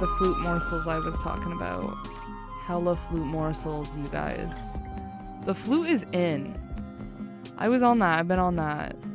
the flute morsels I was talking about. Hella flute morsels, you guys. The flute is in. I was on that. I've been on that.